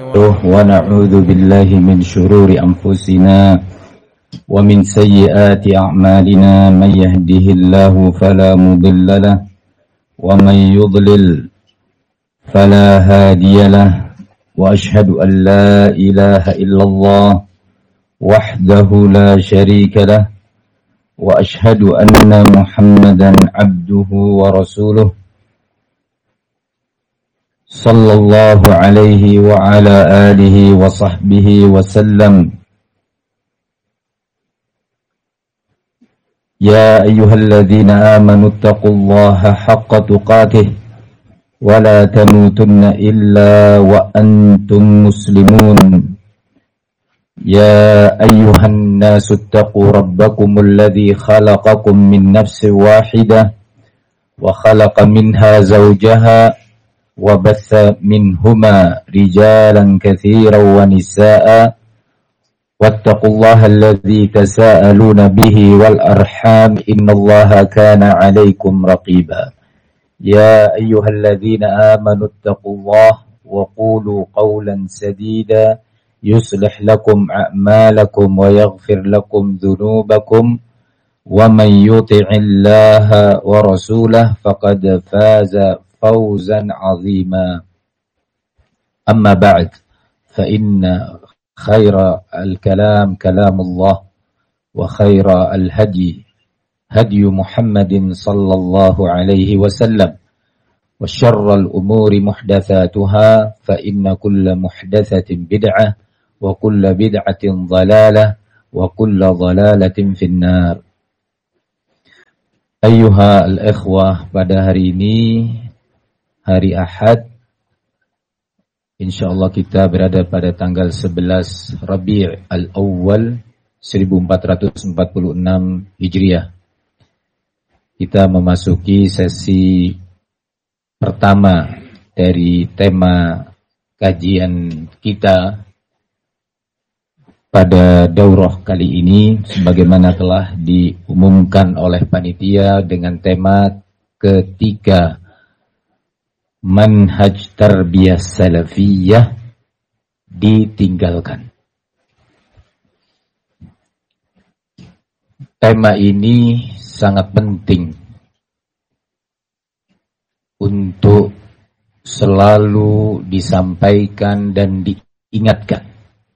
ونعوذ بالله من شرور أنفسنا ومن سيئات أعمالنا من يهده الله فلا مضل له ومن يضلل فلا هادي له وأشهد أن لا إله إلا الله وحده لا شريك له وأشهد أن محمدا عبده ورسوله صلى الله عليه وعلى آله وصحبه وسلم يا أيها الذين آمنوا اتقوا الله حق تقاته ولا تموتن إلا وأنتم مسلمون يا أيها الناس اتقوا ربكم الذي خلقكم من نفس واحدة وخلق منها زوجها وبث منهما رجالا كثيرا ونساء واتقوا الله الذي تساءلون به والأرحام إن الله كان عليكم رقيبا يا أيها الذين آمنوا اتقوا الله وقولوا قولا سديدا يصلح لكم أعمالكم ويغفر لكم ذنوبكم ومن يطع الله ورسوله فقد فاز فوزا عظيما أما بعد فإن خير الكلام كلام الله وخير الهدي هدي محمد صلى الله عليه وسلم وشر الأمور محدثاتها فإن كل محدثة بدعة وكل بدعة ضلالة وكل ضلالة في النار. Ayuha al-ikhwah, pada hari ini hari Ahad, insyaallah kita berada pada tanggal 11 Rabi' al-Awwal 1446 Hijriah. Kita memasuki sesi pertama dari tema kajian kita pada daurah kali ini, sebagaimana telah diumumkan oleh panitia dengan tema ketiga, manhaj tarbiyah salafiyah ditinggalkan. Tema ini sangat penting untuk selalu disampaikan dan diingatkan,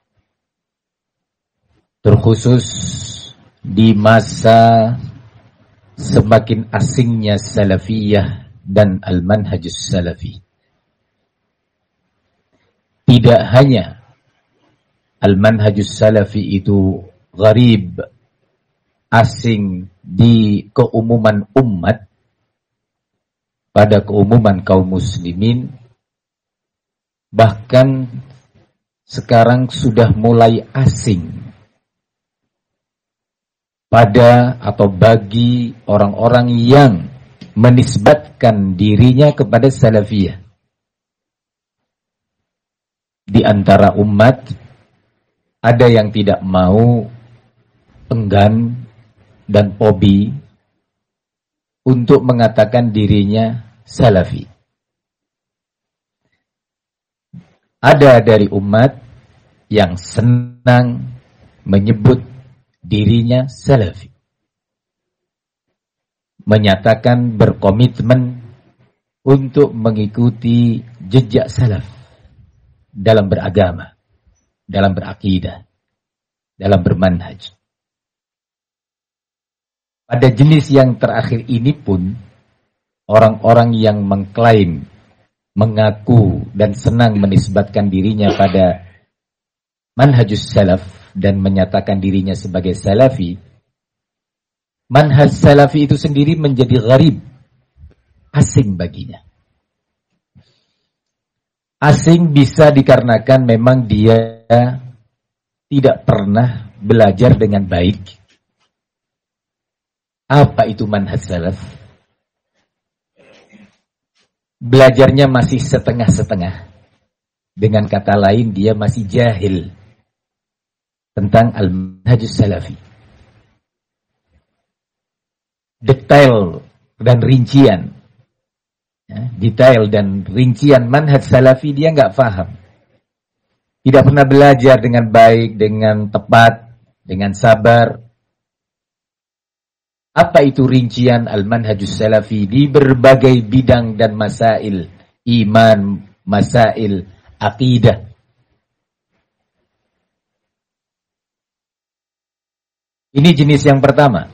terkhusus di masa semakin asingnya salafiyah dan al-manhajus salafi. Tidak hanya al-manhajus salafi itu gharib, asing di keumuman umat, pada keumuman kaum muslimin, bahkan sekarang sudah mulai asing pada atau bagi orang-orang yang menisbatkan dirinya kepada salafiyah. Di antara umat ada yang tidak mau, enggan dan hobi untuk mengatakan dirinya salafi. Ada dari umat yang senang menyebut dirinya salafi, menyatakan berkomitmen untuk mengikuti jejak salaf dalam beragama, dalam berakidah, dalam bermanhaj. Pada jenis yang terakhir ini pun, orang-orang yang mengklaim, mengaku dan senang menisbatkan dirinya pada manhajus salaf dan menyatakan dirinya sebagai salafi, manhaj salafi itu sendiri menjadi gharib, asing baginya. Asing bisa dikarenakan memang dia tidak pernah belajar dengan baik. Apa itu manhaj salaf? Belajarnya masih setengah-setengah. Dengan kata lain, dia masih jahil tentang al-manhajus salafi. Detail dan rincian, detail dan rincian manhaj salafi dia nggak paham. tidak pernah belajar dengan baik, dengan tepat, dengan sabar. Apa itu rincian al-manhajus salafi di berbagai bidang dan masail iman, masail akidah. Ini jenis yang pertama.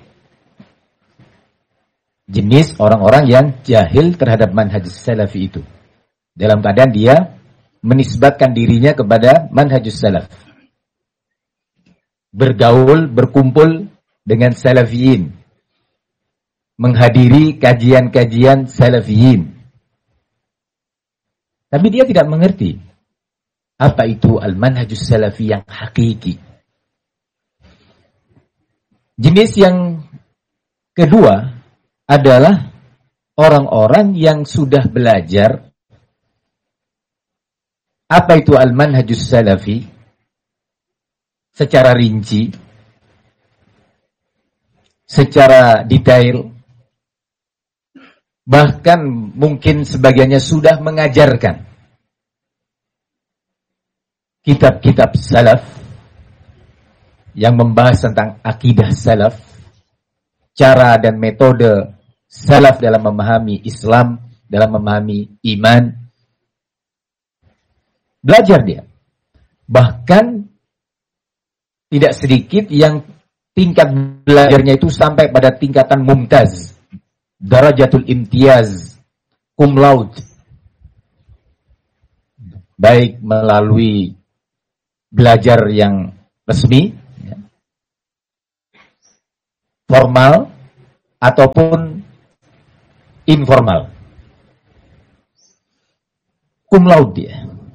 Jenis orang-orang yang jahil terhadap manhajus salafi itu. Dalam keadaan dia menisbatkan dirinya kepada manhajus salaf. Bergaul, berkumpul dengan salafiyin. Menghadiri kajian-kajian salafiyin. Tapi dia tidak mengerti apa itu al-manhajus salafi yang hakiki. Jenis yang kedua adalah orang-orang yang sudah belajar apa itu al-manhajus salafi secara rinci, secara detail, bahkan mungkin sebagiannya sudah mengajarkan kitab-kitab salaf yang membahas tentang akidah salaf, cara dan metode salaf dalam memahami Islam, dalam memahami iman. Belajar dia. Bahkan tidak sedikit yang tingkat belajarnya itu sampai pada tingkatan mumtaz, darajatul imtiaz, cum laude. Baik melalui belajar yang resmi, formal, ataupun informal. Cum laude dia.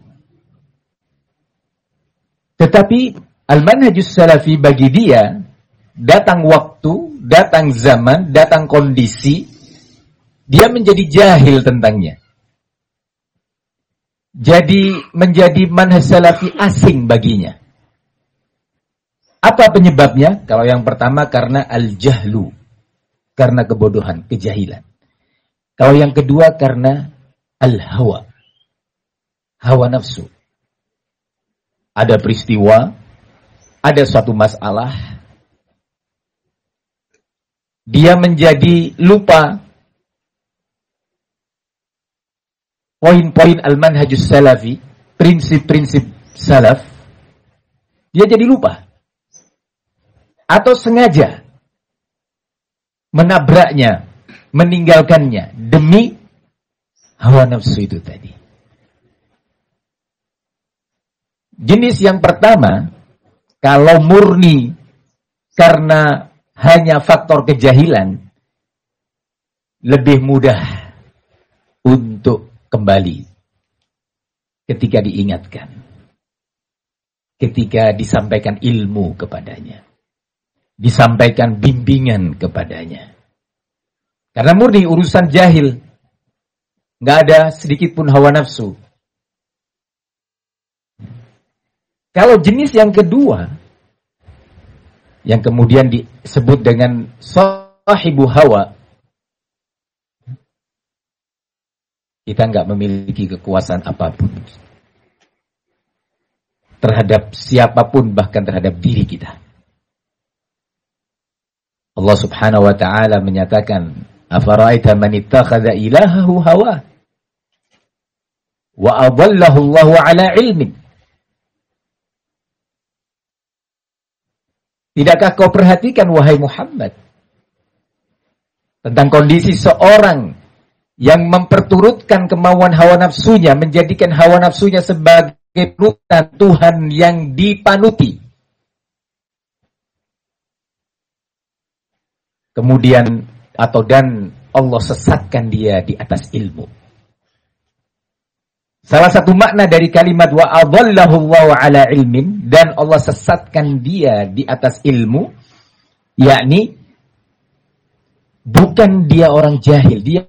Tetapi al-manhajus salafi bagi dia, datang waktu, datang zaman, datang kondisi, dia menjadi jahil tentangnya. Jadi menjadi manhaj salafi asing baginya. Apa penyebabnya? Kalau yang pertama karena al-jahlu, karena kebodohan, kejahilan. Kalau yang kedua karena al-hawa, hawa nafsu. Ada peristiwa, ada suatu masalah, dia menjadi lupa poin-poin al-manhajus salafi, prinsip-prinsip salaf, dia jadi lupa. Atau sengaja menabraknya, meninggalkannya demi hawa nafsu itu tadi. Jenis yang pertama, kalau murni karena hanya faktor kejahilan, lebih mudah untuk kembali ketika diingatkan, ketika disampaikan ilmu kepadanya, disampaikan bimbingan kepadanya. Karena murni urusan jahil, nggak ada sedikit pun hawa nafsu. Kalau jenis yang kedua, yang kemudian disebut dengan sahibu hawa, kita nggak memiliki kekuasaan apapun terhadap siapapun, bahkan terhadap diri kita. Allah Subhanahu wa ta'ala menyatakan, afara'aita man ittakhadha ilahahu hawa wa adallahu Allahu ala ilmin. Tidakkah kau perhatikan, wahai Muhammad, tentang kondisi seorang yang memperturutkan kemauan hawa nafsunya, menjadikan hawa nafsunya sebagai panutan Tuhan yang dipanuti. Kemudian dan Allah sesatkan dia di atas ilmu. Salah satu makna dari kalimat wa adallahu Allahu ala ilmin, dan Allah sesatkan dia di atas ilmu, yakni bukan dia orang jahil, dia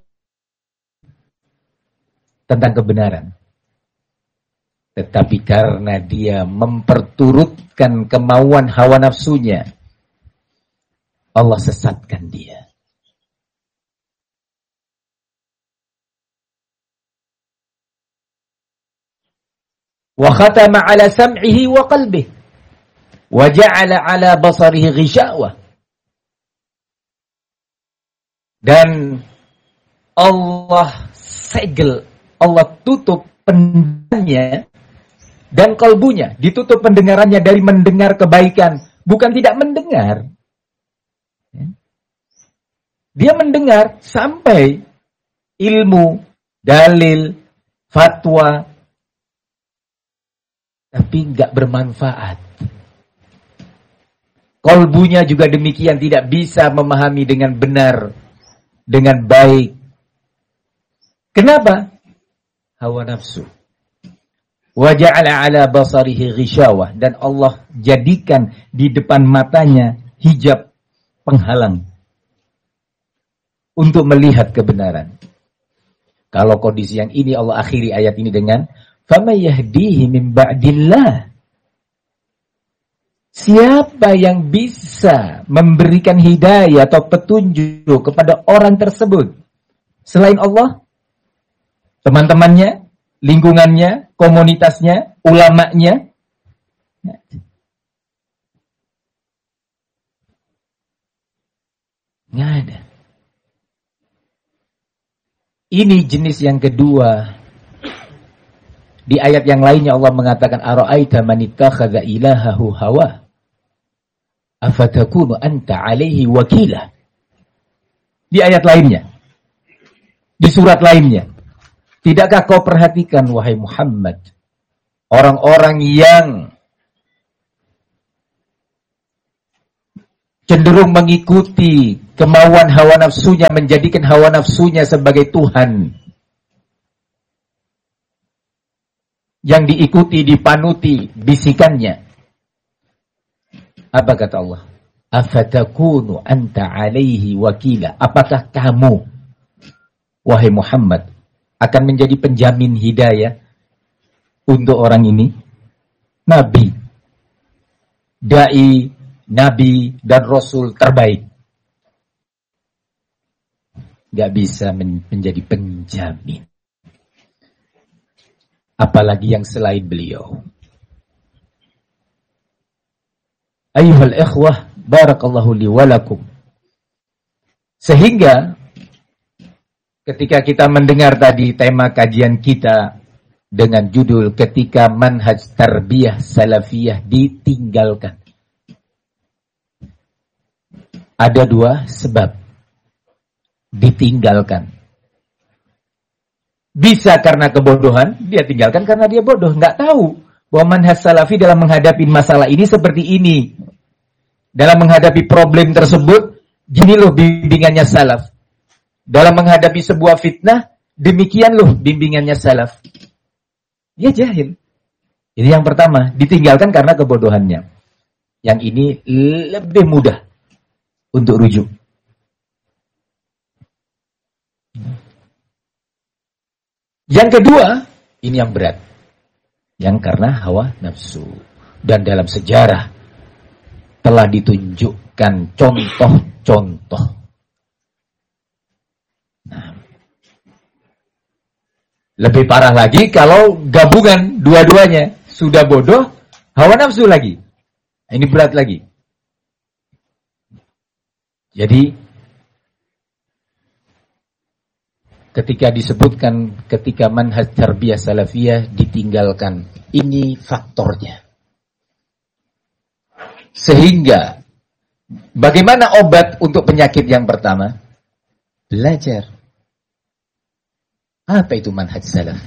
tentang kebenaran, tetapi karena dia memperturutkan kemauan hawa nafsunya, Allah sesatkan dia. wa khatama ala sam'ihi wa qalbihi wa ja'ala ala basarihi ghishawah. Dan Allah segel, Allah tutup pendengarannya dan kalbunya, ditutup pendengarannya dari mendengar kebaikan, bukan tidak mendengar. Dia mendengar sampai ilmu, dalil, fatwa, tapi enggak bermanfaat. Kalbunya juga demikian, tidak bisa memahami dengan benar, dengan baik. Kenapa? Hawa nafsu. Wa ja'ala 'ala basarihi ghishawah, dan Allah jadikan di depan matanya hijab penghalang untuk melihat kebenaran. Kalau kondisi yang ini, Allah akhiri ayat ini dengan faman yahdihi min ba'dillah. Siapa yang bisa memberikan hidayah atau petunjuk kepada orang tersebut selain Allah? Teman-temannya, lingkungannya, komunitasnya, ulamanya. Nggak ada. Ini jenis yang kedua. Di ayat yang lainnya Allah mengatakan ara'aita man ittakhadha ilahahu hawa afatakunu anta 'alaihi wakila. Di ayat lainnya. Di surat lainnya. Tidakkah kau perhatikan, wahai Muhammad, orang-orang yang cenderung mengikuti kemauan hawa nafsunya, menjadikan hawa nafsunya sebagai Tuhan, yang diikuti, dipanuti bisikannya. Apa kata Allah? Afatakunu anta 'alaihi wakila. Apakah kamu, wahai Muhammad, akan menjadi penjamin hidayah untuk orang ini? Nabi, dai, nabi dan rasul terbaik. Gak bisa menjadi penjamin. Apalagi yang selain beliau. Ayyuhal ikhwah, barakallahu li walakum. Sehingga ketika kita mendengar tadi tema kajian kita dengan judul ketika manhaj tarbiyah salafiyah ditinggalkan. Ada dua sebab ditinggalkan. Bisa karena kebodohan, dia tinggalkan karena dia bodoh, nggak tahu bahwa manhaj salafi dalam menghadapi masalah ini seperti ini. Dalam menghadapi problem tersebut, gini loh bimbingannya salaf. Dalam menghadapi sebuah fitnah, demikian loh bimbingannya salaf. Dia jahil. Ini yang pertama, ditinggalkan karena kebodohannya. Yang ini lebih mudah untuk rujuk. Yang kedua, ini yang berat. Yang karena hawa nafsu. Dan dalam sejarah telah ditunjukkan contoh-contoh. Nah, lebih parah lagi kalau gabungan dua-duanya. Sudah bodoh, hawa nafsu lagi. Ini berat lagi. Jadi ketika disebutkan ketika manhaj tarbiyah salafiyah ditinggalkan, ini faktornya. Sehingga bagaimana obat untuk penyakit yang pertama? Belajar. Apa itu manhaj salaf?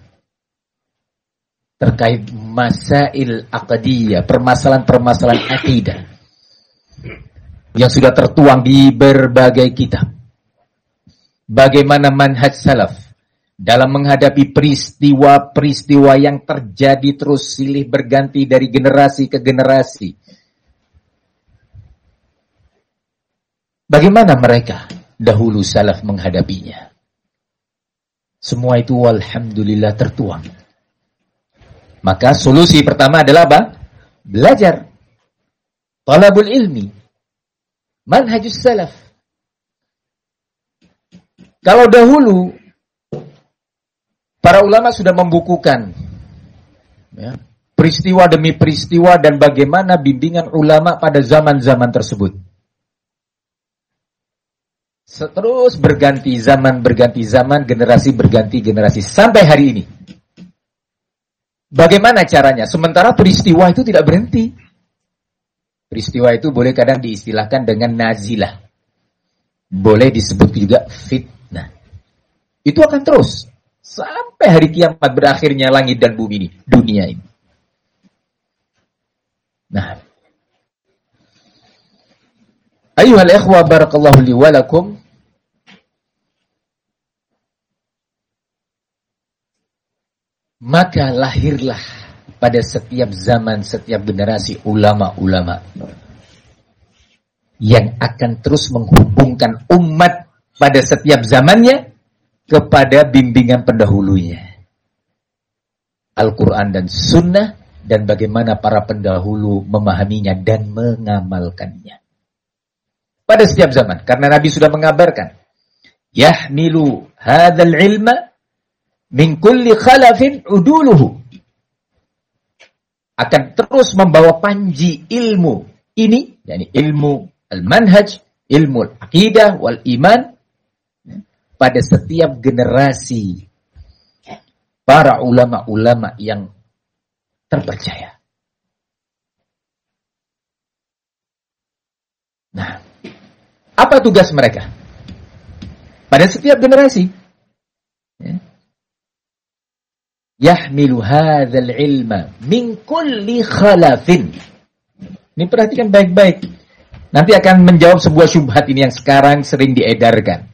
Terkait masail aqdiyah, permasalahan-permasalahan akidah yang sudah tertuang di berbagai kitab. Bagaimana manhaj salaf dalam menghadapi peristiwa-peristiwa yang terjadi terus silih berganti dari generasi ke generasi. Bagaimana mereka dahulu salaf menghadapinya? Semua itu walhamdulillah tertuang. Maka solusi pertama adalah apa? Belajar. Talabul ilmi. Manhajus salaf. Kalau dahulu para ulama sudah membukukan Ya. Peristiwa demi peristiwa dan bagaimana bimbingan ulama pada zaman-zaman tersebut. Terus berganti zaman, generasi berganti generasi sampai hari ini. Bagaimana caranya? Sementara peristiwa itu tidak berhenti. Peristiwa itu boleh kadang diistilahkan dengan nazilah. Boleh disebut juga fitnah. Itu akan terus sampai hari kiamat berakhirnya langit dan bumi ini, dunia ini. Nah, ayuhal ikhwa barakallahu li wa lakum. Maka lahirlah pada setiap zaman, setiap generasi ulama-ulama yang akan terus menghubungkan umat pada setiap zamannya kepada bimbingan pendahulunya. Al-Quran dan Sunnah, dan bagaimana para pendahulu memahaminya dan mengamalkannya. Pada setiap zaman. Karena Nabi sudah mengabarkan. Yahmilu hadzal ilma min kulli khalafin uduluhu. Akan terus membawa panji ilmu ini, yakni ilmu al-manhaj, ilmu al-aqidah wal iman, pada setiap generasi para ulama-ulama yang terpercaya. Nah, apa tugas mereka pada setiap generasi? Yahmilu hadzal ilma min kulli khalafin. Ini perhatikan baik-baik. Nanti akan menjawab sebuah syubhat ini yang sekarang sering diedarkan.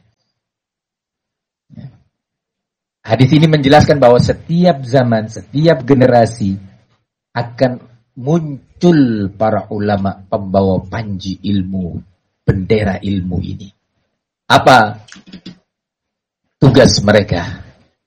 Hadis ini menjelaskan bahwa setiap zaman, setiap generasi akan muncul para ulama pembawa panji ilmu, bendera ilmu ini. Apa tugas mereka?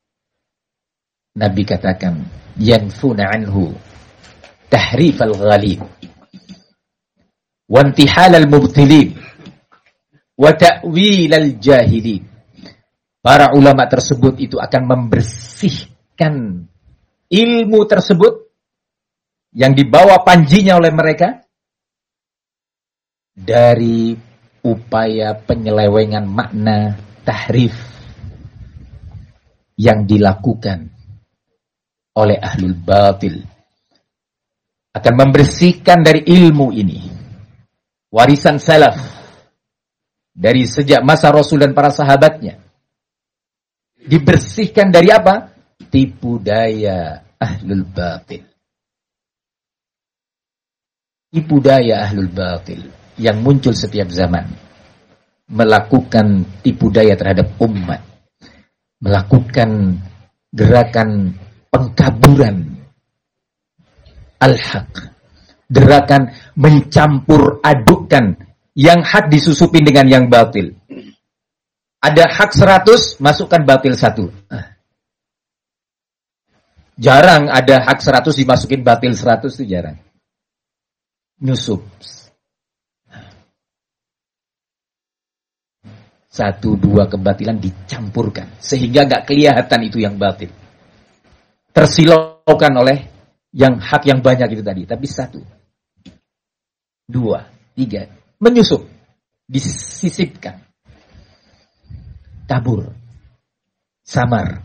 Nabi katakan, yanfuna anhu tahrif al-ghalib wa intihal al-mubtilin wa ta'wil al-jahilin. Para ulama tersebut itu akan membersihkan ilmu tersebut yang dibawa panjinya oleh mereka dari upaya penyelewengan makna tahrif yang dilakukan oleh ahlul batil. Akan membersihkan dari ilmu ini warisan salaf dari sejak masa Rasul dan para sahabatnya. Dibersihkan dari apa? Tipu daya ahlul batil. Tipu daya ahlul batil yang muncul setiap zaman. Melakukan tipu daya terhadap umat. Melakukan gerakan pengkaburan al-haq. Gerakan mencampur adukkan yang hak disusupin dengan yang batil. Ada hak 100, masukkan batil 1. Jarang ada hak 100 dimasukin batil 100, itu jarang. Nyusup. 1-2 kebatilan dicampurkan. Sehingga gak kelihatan itu yang batil. Tersilaukan oleh yang hak yang banyak itu tadi. Tapi 1, 2, 3. Menyusup. Disisipkan. Kabur. Samar.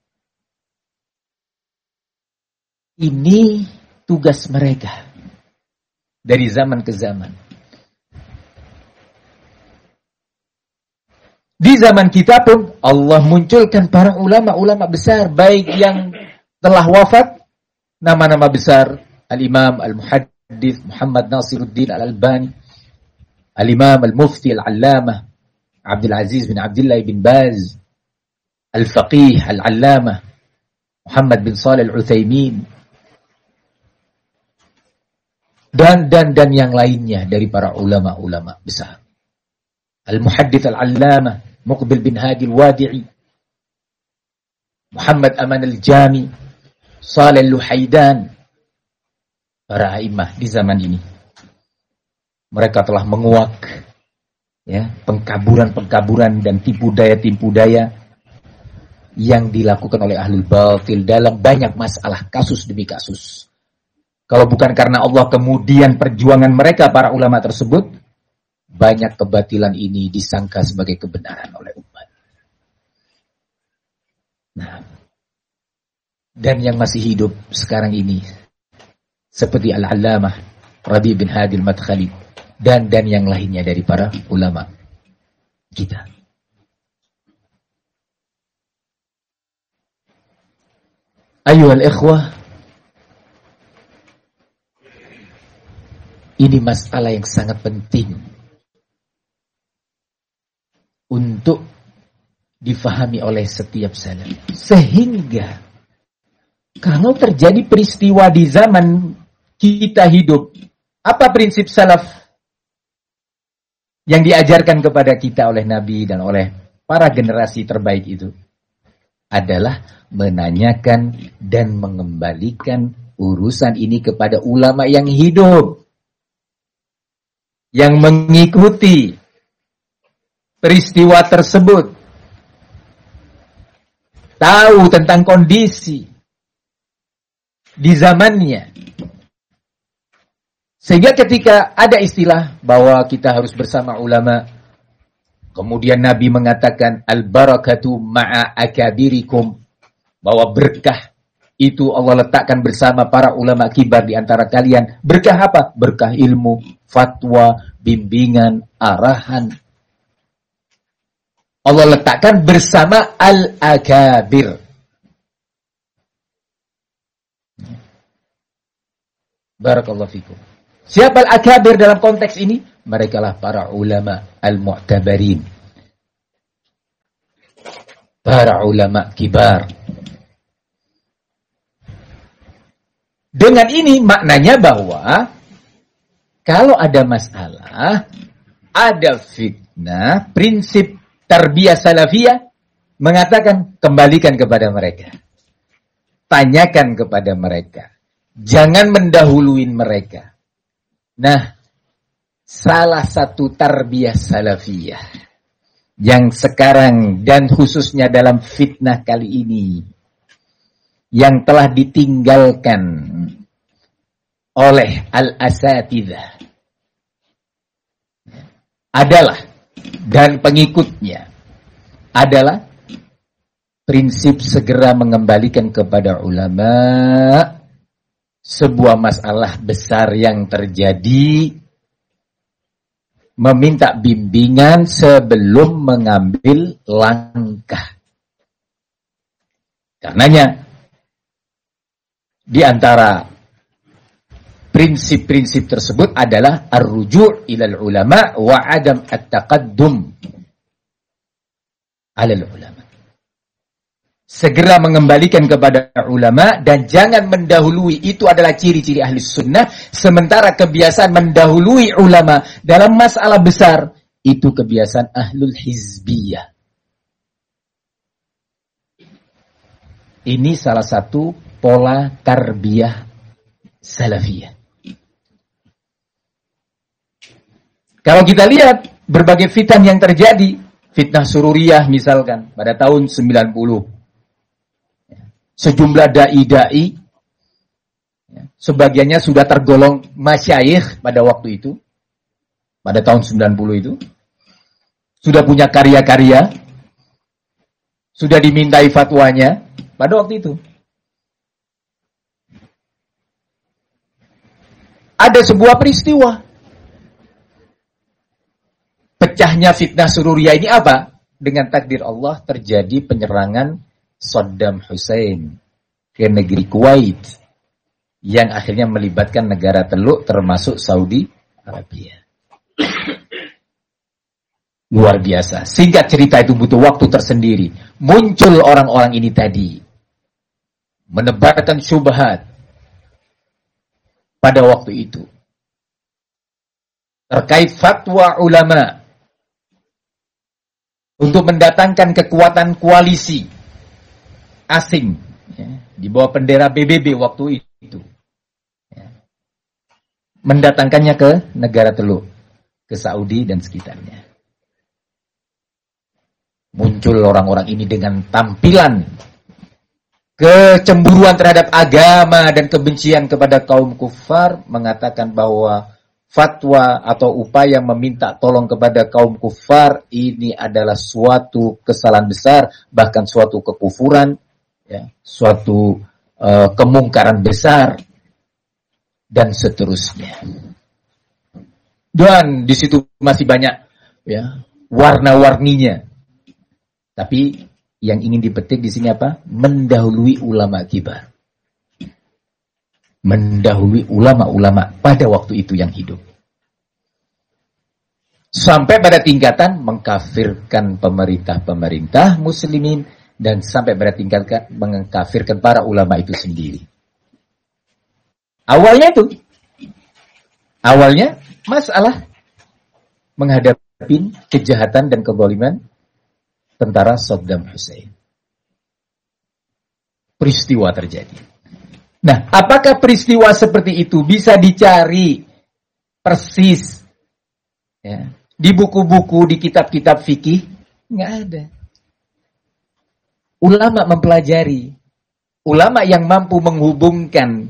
Ini tugas mereka. Dari zaman ke zaman. Di zaman kita pun Allah munculkan para ulama-ulama besar. Baik yang telah wafat. Nama-nama besar. Al-Imam Al-Muhaddith Muhammad Nasiruddin Al-Albani. Al-Imam Al-Mufti Al-Allamah Abdul Aziz bin Abdullah bin Baz. Al-Faqih Al-Allamah Muhammad bin Shalih Al-Utsaimin. Dan yang lainnya dari para ulama-ulama besar. Al-Muhaddits Al-Allamah Muqbil bin Hadi Al-Wadi'i, Muhammad Aman Al-Jami, Shalih Al-Luhaidan. Para a'immah di zaman ini. Mereka telah menguak pengkaburan dan tipu daya yang dilakukan oleh ahlul batil dalam banyak masalah, kasus demi kasus. Kalau bukan karena Allah kemudian perjuangan mereka, para ulama tersebut, banyak kebatilan ini disangka sebagai kebenaran oleh umat. Nah, dan yang masih hidup sekarang ini, seperti Al-Allamah Rabi' bin Hadi Al-Madkhali, dan yang lainnya dari para ulama kita. Ayuhal ikhwah, ini masalah yang sangat penting untuk difahami oleh setiap salaf. Sehingga kalau terjadi peristiwa di zaman kita hidup, apa prinsip salaf yang diajarkan kepada kita oleh Nabi dan oleh para generasi terbaik itu? Adalah menanyakan dan mengembalikan urusan ini kepada ulama yang hidup, yang mengikuti peristiwa tersebut, tahu tentang kondisi di zamannya. Sehingga ketika ada istilah bahwa kita harus bersama ulama, kemudian Nabi mengatakan al-barakatu ma'a akabirikum, bahwa berkah itu Allah letakkan bersama para ulama kibar di antara kalian. Berkah apa? Berkah ilmu, fatwa, bimbingan, arahan. Allah letakkan bersama al-akabir. Barakallahu fikum. Siapa al-akabir dalam konteks ini? Merekalah para ulama al-mu'tabarin. Para ulama kibar. Dengan ini maknanya bahwa kalau ada masalah, ada fitnah, prinsip tarbiyah salafiyah mengatakan kembalikan kepada mereka. Tanyakan kepada mereka. Jangan mendahului mereka. Nah, salah satu tarbiyah salafiyah yang sekarang dan khususnya dalam fitnah kali ini yang telah ditinggalkan oleh al-asatidzah adalah, dan pengikutnya adalah, prinsip segera mengembalikan kepada ulama sebuah masalah besar yang terjadi, meminta bimbingan sebelum mengambil langkah. Karenanya di antara prinsip-prinsip tersebut adalah ar-ruju' ilal ulama wa adam at-taqaddum alal ulama. Segera mengembalikan kepada ulama dan jangan mendahului. Itu adalah ciri-ciri ahli sunnah. Sementara kebiasaan mendahului ulama dalam masalah besar, itu kebiasaan ahlul hizbiyah. Ini salah satu pola tarbiyah salafiyah. Kalau kita lihat berbagai fitnah yang terjadi, fitnah sururiyah misalkan pada tahun 90. Sejumlah dai-dai, sebagiannya sudah tergolong masyayikh pada waktu itu, pada tahun 90 itu, sudah punya karya-karya, sudah dimintai fatwanya pada waktu itu. Ada sebuah peristiwa. Pecahnya fitnah sururiyah ini apa? Dengan takdir Allah terjadi penyerangan Saddam Hussein ke negeri Kuwait yang akhirnya melibatkan negara Teluk termasuk Saudi Arabia. Luar biasa. Singkat cerita itu butuh waktu tersendiri. Muncul orang-orang ini tadi menebarkan syubhat pada waktu itu terkait fatwa ulama untuk mendatangkan kekuatan koalisi asing di bawah bendera PBB waktu itu, mendatangkannya ke negara Teluk, ke Saudi dan sekitarnya. Muncul orang-orang ini dengan tampilan kecemburuan terhadap agama dan kebencian kepada kaum kufar, mengatakan bahwa fatwa atau upaya meminta tolong kepada kaum kufar ini adalah suatu kesalahan besar, bahkan suatu kekufuran, ya, suatu kemungkaran besar, dan seterusnya. Dan di situ masih banyak, ya, warna-warninya. Tapi yang ingin dipetik di sini apa? Mendahului ulama kibar. Mendahului ulama-ulama pada waktu itu yang hidup. Sampai pada tingkatan mengkafirkan pemerintah-pemerintah muslimin dan sampai pada tingkatan mengkafirkan para ulama itu sendiri. Awalnya masalah menghadapi kejahatan dan kezaliman tentara Saddam Hussein. Peristiwa terjadi. Nah, apakah peristiwa seperti itu bisa dicari persis, ya, di buku-buku, di kitab-kitab fikih? Nggak ada. Ulama mempelajari. Ulama yang mampu menghubungkan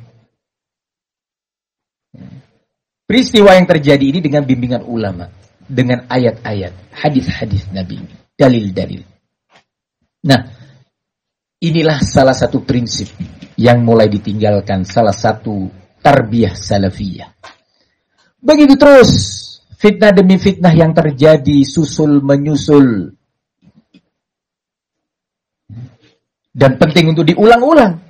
peristiwa yang terjadi ini dengan bimbingan ulama, dengan ayat-ayat, hadis-hadis Nabi, dalil-dalil. Nah, inilah salah satu prinsip yang mulai ditinggalkan salah satu tarbiyah salafiyah. Begitu terus, fitnah demi fitnah yang terjadi susul menyusul. Dan penting untuk diulang-ulang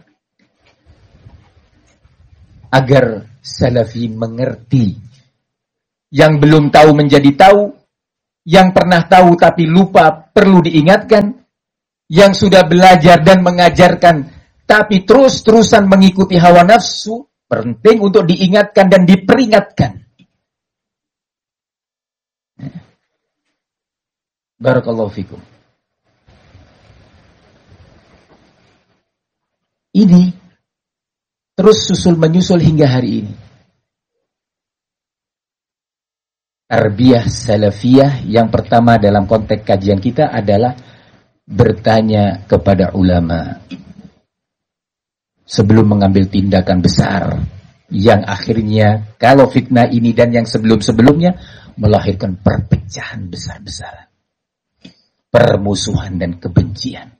agar salafi mengerti. Yang belum tahu menjadi tahu, yang pernah tahu tapi lupa perlu diingatkan, yang sudah belajar dan mengajarkan tapi terus-terusan mengikuti hawa nafsu, penting untuk diingatkan dan diperingatkan. Barakallahu fikum. Ini terus susul menyusul hingga hari ini. Tarbiyah salafiyah yang pertama dalam konteks kajian kita adalah bertanya kepada ulama sebelum mengambil tindakan besar yang akhirnya kalau fitnah ini dan yang sebelum-sebelumnya melahirkan perpecahan besar-besaran, permusuhan dan kebencian.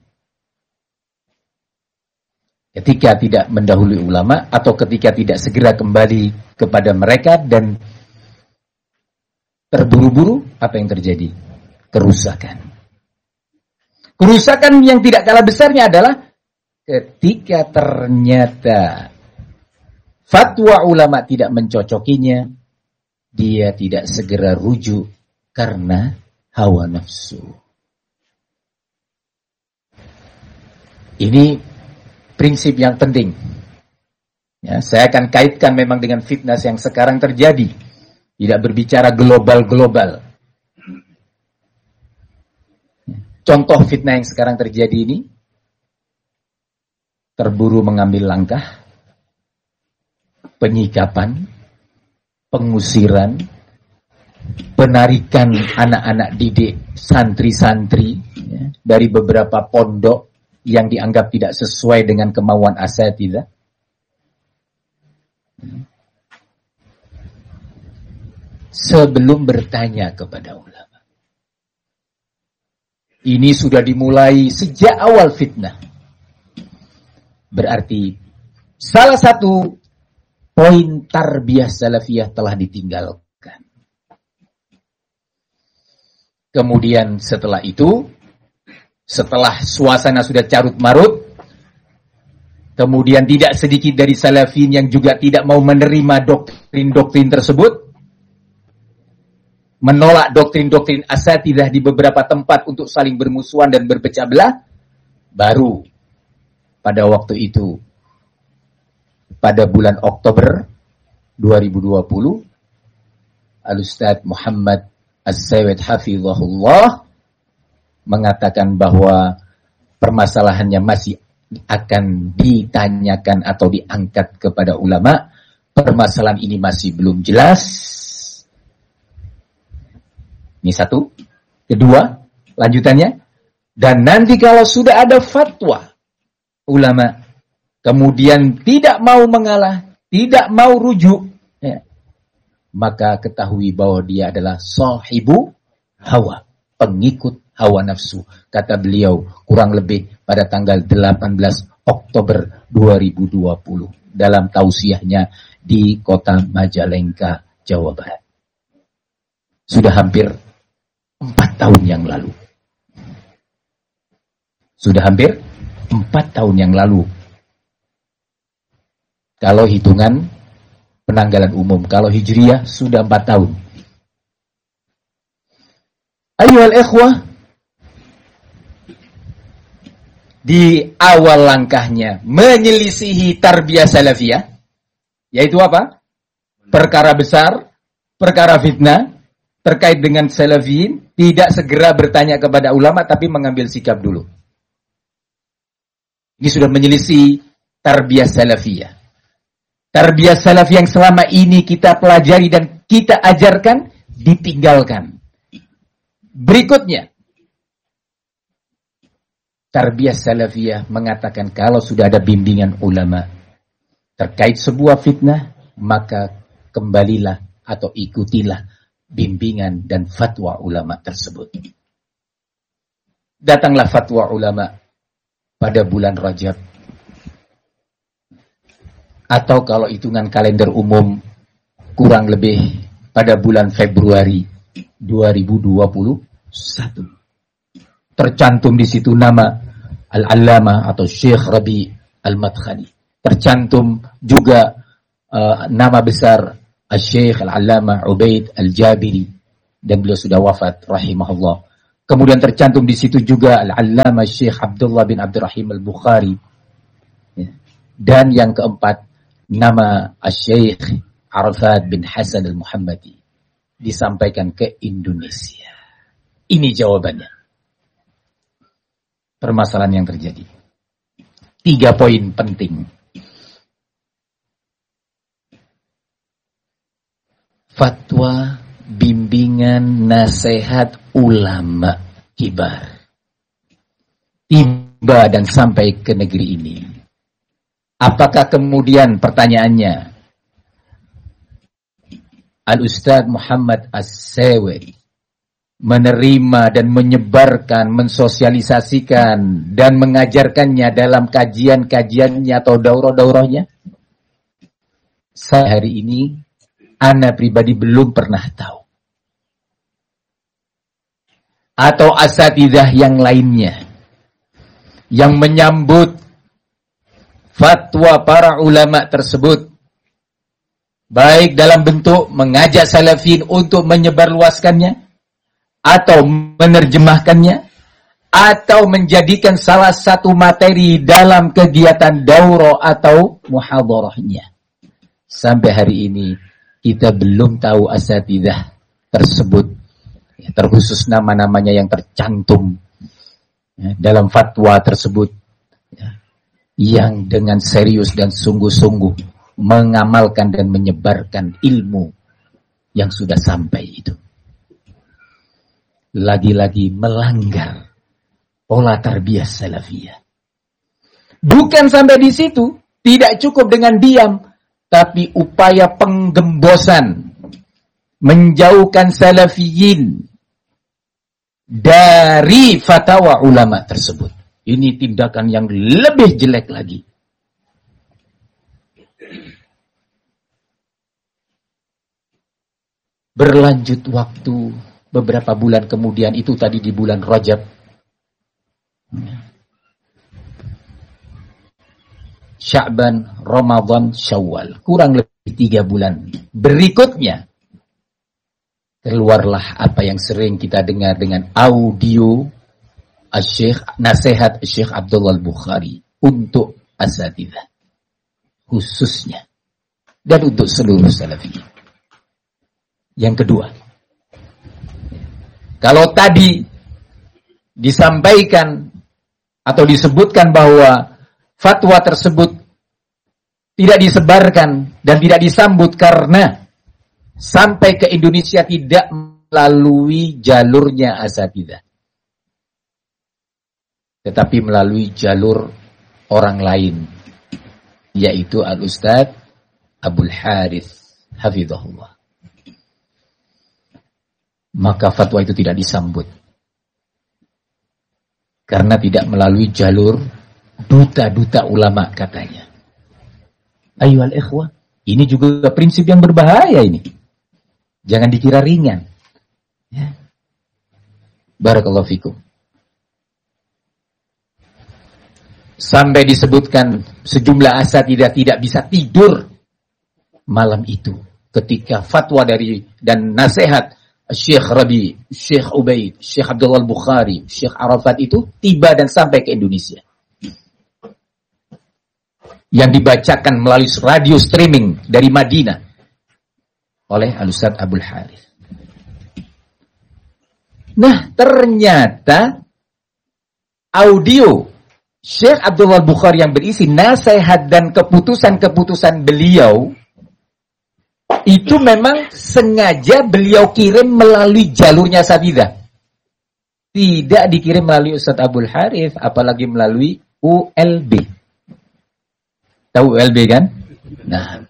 Ketika tidak mendahului ulama atau ketika tidak segera kembali kepada mereka dan terburu-buru, apa yang terjadi? Kerusakan. Kerusakan yang tidak kalah besarnya adalah ketika ternyata fatwa ulama tidak mencocokinya, dia tidak segera rujuk karena hawa nafsu. Ini prinsip yang penting. Ya, saya akan kaitkan memang dengan fitnah yang sekarang terjadi. Tidak berbicara global-global. Contoh fitnah yang sekarang terjadi ini, terburu mengambil langkah, penyikapan, pengusiran, penarikan anak-anak didik, santri-santri, ya, dari beberapa pondok yang dianggap tidak sesuai dengan kemauan asatidzah. Sebelum bertanya kepada ulama. Ini sudah dimulai sejak awal fitnah. Berarti salah satu poin tarbiyah salafiyah telah ditinggalkan. Kemudian setelah itu, setelah suasana sudah carut marut, kemudian tidak sedikit dari salafin yang juga tidak mau menerima doktrin-doktrin tersebut, menolak doktrin-doktrin asatidzah di beberapa tempat untuk saling bermusuhan dan berpecah belah, baru pada waktu itu, pada bulan Oktober 2020, Al-Ustadz Muhammad As-Sayyid Hafizahullah mengatakan bahwa permasalahannya masih akan ditanyakan atau diangkat kepada ulama. Permasalahan ini masih belum jelas. Ini satu. Kedua, lanjutannya, Dan nanti kalau sudah ada fatwa ulama, kemudian tidak mau mengalah, tidak mau rujuk, ya, maka ketahui bahwa dia adalah sahibu hawa, pengikut hawa nafsu. Kata beliau kurang lebih pada tanggal 18 Oktober 2020 dalam tausiahnya di kota Majalengka, Jawa Barat. Sudah hampir 4 tahun yang lalu. Sudah hampir 4 tahun yang lalu. Kalau hitungan penanggalan umum, kalau hijriyah sudah 4 tahun. Ayyuhal ikhwah, di awal langkahnya menyelisihi tarbiyah salafiyah, yaitu apa? Perkara besar, perkara fitnah terkait dengan salafiyin, tidak segera bertanya kepada ulama tapi mengambil sikap dulu. Ini sudah menyelisih tarbiyah salafiyah. Tarbiyah salafiyah yang selama ini kita pelajari dan kita ajarkan ditinggalkan. Berikutnya, tarbiyah salafiyah mengatakan kalau sudah ada bimbingan ulama terkait sebuah fitnah, maka kembalilah atau ikutilah bimbingan dan fatwa ulama tersebut. Datanglah fatwa ulama pada bulan Rajab, atau kalau hitungan kalender umum kurang lebih pada bulan Februari 2021. Tercantum di situ nama Al-Allamah atau Syekh Rabi Al-Madkhali. Tercantum juga nama besar Syekh Al-Allamah Ubaid Al-Jabiri, dan beliau sudah wafat rahimahullah. Kemudian tercantum di situ juga Al-Allamah Syekh Abdullah bin Abdurrahim Al-Bukhari. Dan yang keempat, nama Syekh Arafat bin Hasan Al-Muhammadi disampaikan ke Indonesia. Ini jawabannya. Permasalahan yang terjadi. 3 poin penting. Fatwa, bimbingan, nasihat ulama kibar tiba dan sampai ke negeri ini. Apakah kemudian pertanyaannya, Al-Ustaz Muhammad As-Sewi menerima dan menyebarkan, mensosialisasikan dan mengajarkannya dalam kajian-kajiannya atau daurah-daurahnya? Saya hari ini, ana pribadi belum pernah tahu. Atau asatidzah yang lainnya yang menyambut fatwa para ulama tersebut, baik dalam bentuk mengajak salafin untuk menyebarluaskannya, atau menerjemahkannya, atau menjadikan salah satu materi dalam kegiatan daurah atau muhadharahnya. Sampai hari ini kita belum tahu asatidzah tersebut, terkhusus nama-namanya yang tercantum dalam fatwa tersebut, yang dengan serius dan sungguh-sungguh mengamalkan dan menyebarkan ilmu yang sudah sampai itu. Lagi-lagi melanggar pola tarbiyah salafiyah. Bukan sampai di situ, tidak cukup dengan diam, tapi upaya penggembosan, menjauhkan salafiyin dari fatwa ulama tersebut. Ini tindakan yang lebih jelek lagi. Berlanjut waktu beberapa bulan kemudian, itu tadi di bulan Rajab, Sya'ban, Ramadan, Syawal, kurang lebih 3 bulan berikutnya, keluarlah apa yang sering kita dengar dengan audio nasihat Syekh Abdullah Al-Bukhari untuk asatidzah khususnya dan untuk seluruh salafi. Yang kedua, kalau tadi disampaikan atau disebutkan bahwa fatwa tersebut tidak disebarkan dan tidak disambut karena sampai ke Indonesia tidak melalui jalurnya asatidzah. tetapi melalui jalur orang lain, yaitu Al-Ustadz Abdul Harith hafizahullah. Maka fatwa itu tidak disambut karena tidak melalui jalur duta-duta ulama katanya. Ayyuhal ikhwah, ini juga prinsip yang berbahaya ini. Jangan dikira ringan. Ya. Barakallahu fikum. Sampai disebutkan sejumlah asatidzah tidak bisa tidur malam itu ketika fatwa dari dan nasihat Syekh Rabi, Syekh Ubaid, Syekh Abdullah Al-Bukhari, Syekh Arafat itu tiba dan sampai ke Indonesia. Yang dibacakan melalui radio streaming dari Madinah oleh Al-Ustadz Abdul Harith. Nah, ternyata audio Syekh Abdullah Bukhari yang berisi nasihat dan keputusan-keputusan beliau itu memang sengaja beliau kirim melalui jalurnya asatidzah. Tidak dikirim melalui Ustadz Abdul Harith, apalagi melalui ULB. Tahu ULB kan? Nah,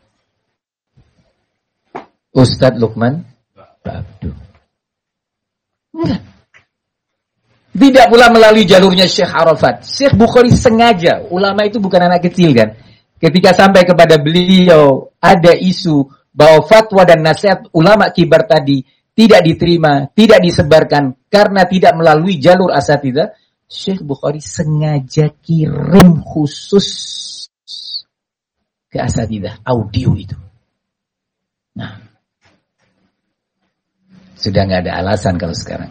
Ustadz Lukman Abdul. Enggak. Tidak pula melalui jalurnya Syekh Arafat. Syekh Bukhari sengaja, ulama itu bukan anak kecil kan. Ketika sampai kepada beliau ada isu bahwa fatwa dan nasihat ulama kibar tadi tidak diterima, tidak disebarkan karena tidak melalui jalur asatidzah, Syekh Bukhari sengaja kirim khusus ke asatidzah audio itu. Nah, sudah nggak ada alasan kalau sekarang.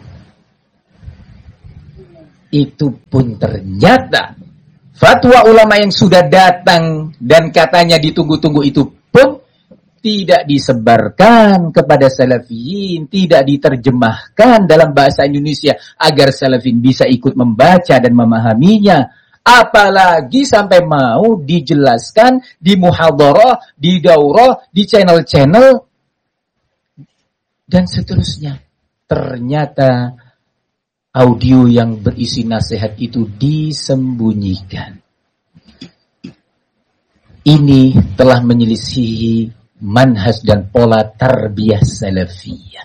Itu pun ternyata fatwa ulama yang sudah datang dan katanya ditunggu-tunggu itu pun tidak disebarkan kepada salafiyin, tidak diterjemahkan dalam bahasa Indonesia agar salafiyin bisa ikut membaca dan memahaminya. Apalagi sampai mau dijelaskan di muhadharah, di daurah, di channel-channel dan seterusnya. Ternyata audio yang berisi nasihat itu disembunyikan. Ini telah menyelisihi manhaj dan pola tarbiyah salafiyah.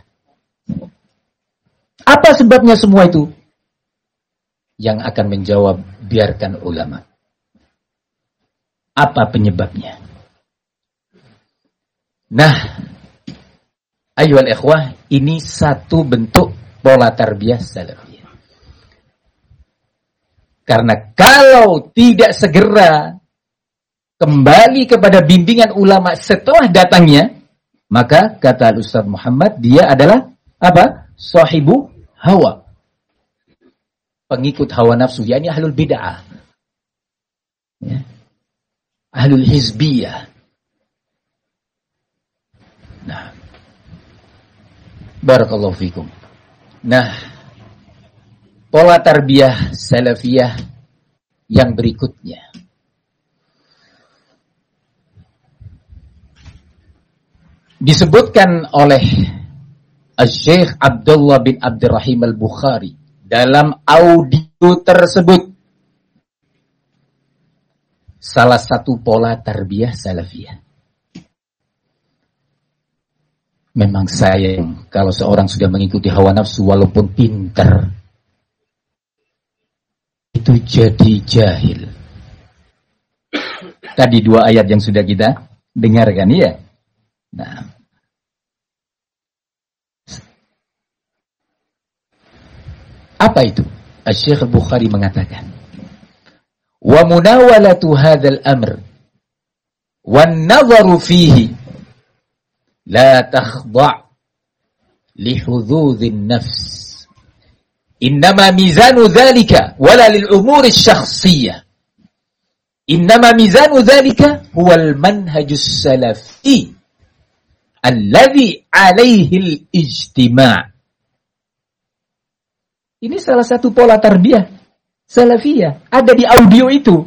Apa sebabnya semua itu? Yang akan menjawab biarkan ulama. Apa penyebabnya? Nah, ayyuhal ikhwah, ini satu bentuk pola tarbiyah salafiyah. Karena kalau tidak segera kembali kepada bimbingan ulama setelah datangnya, maka kata Ustaz Muhammad, dia adalah apa? Sahibu hawa. Pengikut hawa nafsu, yakni ahlul bid'ah. Ya. Ahlul hizbiyah. Nah. Barakallahu fikum. Nah, pola tarbiyah salafiyah yang berikutnya. Disebutkan oleh Syekh Abdullah bin Abdurrahim Al-Bukhari dalam audio tersebut. Salah satu pola tarbiyah salafiyah. Memang sayang kalau seorang sudah mengikuti hawa nafsu walaupun pintar, itu jadi jahil. Tadi 2 ayat yang sudah kita dengarkan, ya. Nah, apa itu? Syekh Bukhari mengatakan, wa munawalatu hadzal amr wan nadharu fihi la takhda' li hududhin nafs. Innama mizanu dhalika wala lil umuri syakhsiyah. Innama mizanu dhalika huwal manhajus salafi alladhi alaihi al-ijtima'. Ini salah satu pola tarbiyah salafiyah. Ada di audio itu.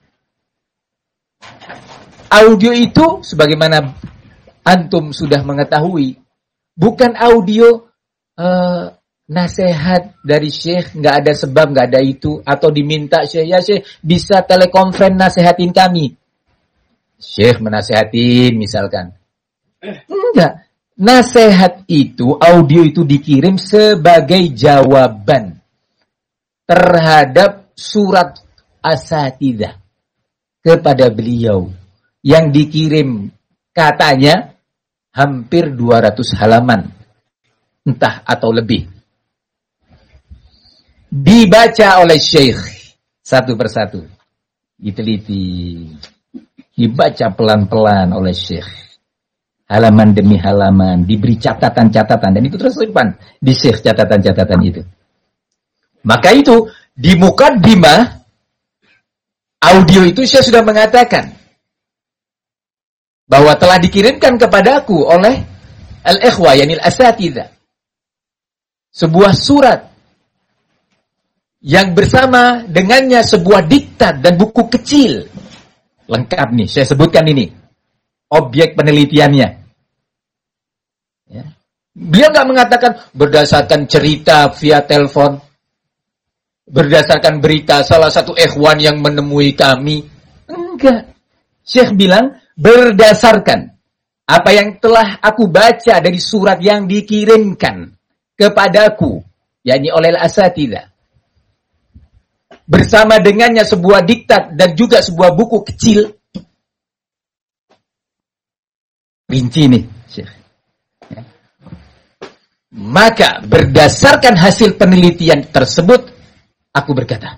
Audio itu sebagaimana antum sudah mengetahui, bukan audio nasihat dari Syekh nggak ada sebab, nggak ada itu, atau diminta Syekh, ya Syekh bisa telekonferen nasihatin kami. Syekh menasehatin misalkan. Enggak. Nasihat itu, audio itu dikirim sebagai jawaban terhadap surat asatidzah kepada beliau yang dikirim katanya hampir 200 halaman entah atau lebih, dibaca oleh Syekh satu persatu, diteliti, dibaca pelan-pelan oleh Syekh, halaman demi halaman, diberi catatan-catatan, dan itu terus simpan di Syekh catatan-catatan itu. Maka itu di mukaddimah audio itu Syekh sudah mengatakan bahwa telah dikirimkan kepadaku oleh al-ikhwa, yani al-asatidzah, sebuah surat yang bersama dengannya sebuah diktat dan buku kecil. Lengkap nih, saya sebutkan ini objek penelitiannya. Ya. Beliau nggak mengatakan berdasarkan cerita via telepon, berdasarkan berita salah satu ikhwan yang menemui kami. Enggak. Syekh bilang berdasarkan apa yang telah aku baca dari surat yang dikirimkan kepadaku, yakni oleh al-asatidzah. Bersama dengannya sebuah diktat dan juga sebuah buku kecil. Rinci nih, Syekh. Ya. Maka berdasarkan hasil penelitian tersebut, aku berkata.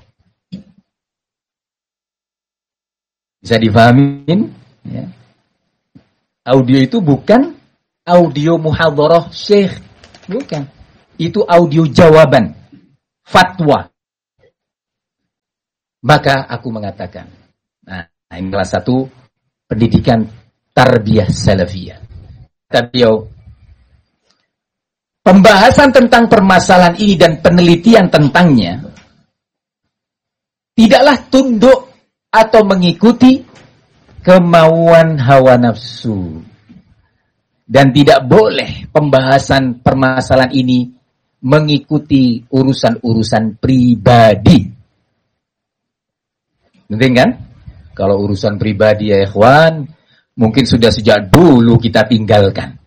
Bisa difahamin? Ya. Audio itu bukan audio muhadharah Syekh. Bukan. Itu audio jawaban. Fatwa. Maka aku mengatakan, nah ini salah satu pendidikan tarbiyah salafiyah. Beliau, pembahasan tentang permasalahan ini dan penelitian tentangnya tidaklah tunduk atau mengikuti kemauan hawa nafsu. Dan tidak boleh pembahasan permasalahan ini mengikuti urusan-urusan pribadi. Penting kan? Kalau urusan pribadi ya ikhwan, mungkin sudah sejak dulu kita tinggalkan.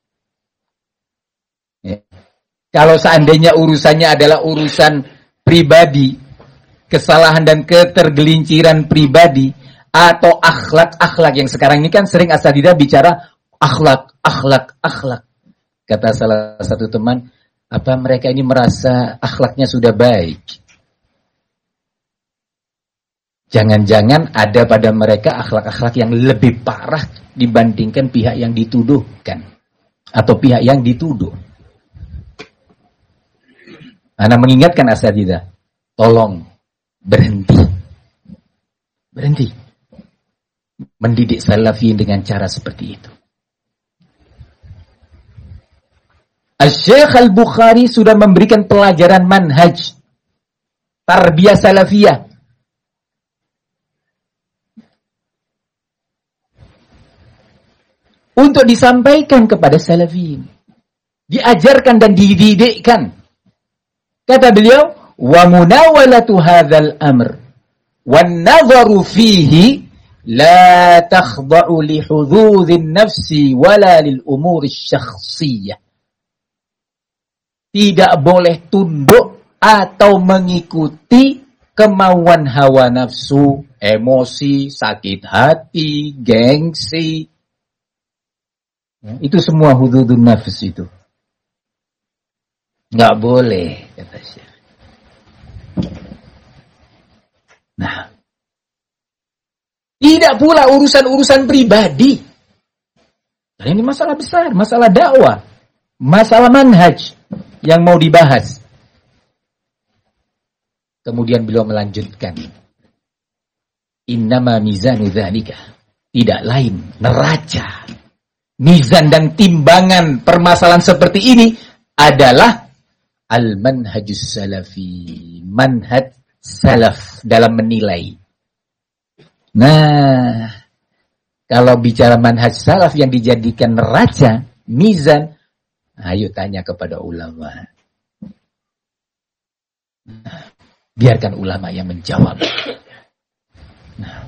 Ya. Kalau seandainya urusannya adalah urusan pribadi, kesalahan dan ketergelinciran pribadi, atau akhlak yang sekarang ini kan sering asatidzah bicara akhlak. Kata salah satu teman, apa mereka ini merasa akhlaknya sudah baik? Jangan-jangan ada pada mereka akhlak-akhlak yang lebih parah dibandingkan pihak yang dituduhkan atau pihak yang dituduh. Ana mengingatkan asatidzah, tolong berhenti mendidik salafiyin dengan cara seperti itu. Al-Syekh Al-Bukhari sudah memberikan pelajaran manhaj tarbiyah salafiyah untuk disampaikan kepada salafiyin, diajarkan dan dididikkan. Kata beliau, wa munawalatu hadzal amr wan nadharu fihi la takhda'u li hududhin nafsi wala lil umuri syakhsiyah. Tidak boleh tunduk atau mengikuti kemauan hawa nafsu, emosi, sakit hati, gengsi. Itu semua hududun nafs itu. Nggak boleh, kata Syekh. Nah, tidak pula urusan-urusan pribadi. Dan ini masalah besar, masalah dakwah, masalah manhaj yang mau dibahas. Kemudian beliau melanjutkan, innama mizanu dzalika, tidak lain neraca, mizan dan timbangan permasalahan seperti ini adalah al-manhajus salafi, manhaj salaf dalam menilai. Nah, kalau bicara manhaj salaf yang dijadikan neraca, mizan, ayo tanya kepada ulama. Biarkan ulama yang menjawab. Nah.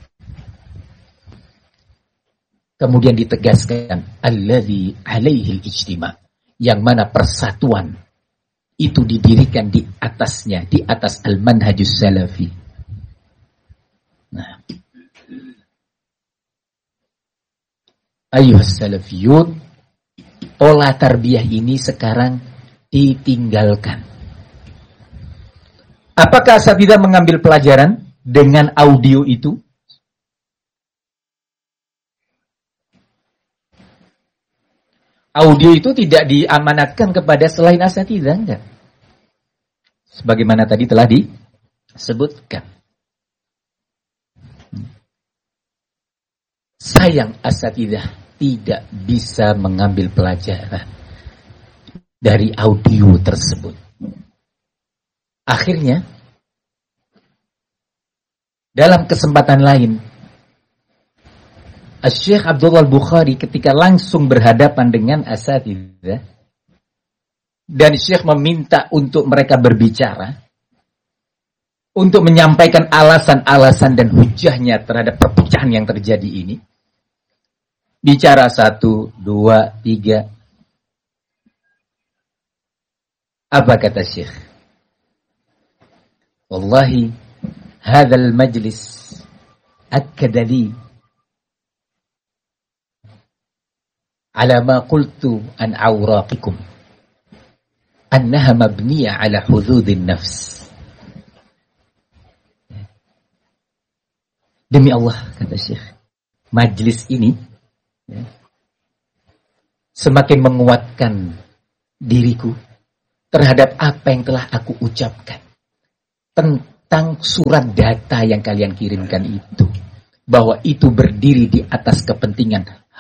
Kemudian ditegaskan alladzi alaihi al-ijtima', yang mana persatuan itu didirikan di atasnya, di atas al-manhajus salafi. Nah. Ayuhas salafiyun, pola tarbiyah ini sekarang ditinggalkan. Apakah asatidzah mengambil pelajaran dengan audio itu? Audio itu tidak diamanatkan kepada selain asatidzah, enggak. Sebagaimana tadi telah disebutkan. Sayang asatidzah tidak bisa mengambil pelajaran dari audio tersebut. Akhirnya, dalam kesempatan lain, Syekh Abdullah Al-Bukhari ketika langsung berhadapan dengan asatidzah dan Syekh meminta untuk mereka berbicara, untuk menyampaikan alasan-alasan dan hujahnya terhadap perpecahan yang terjadi ini. Bicara 1, 2, 3. Apa kata Syekh? Wallahi, hadzal majlis akkada li ala ma qultu an awraqikum annaha mabniya ala hududin nafs. Demi Allah, kata Syekh, majlis ini semakin menguatkan diriku terhadap apa yang telah aku ucapkan tentang surat data yang kalian kirimkan itu, bahwa itu berdiri di atas kepentingan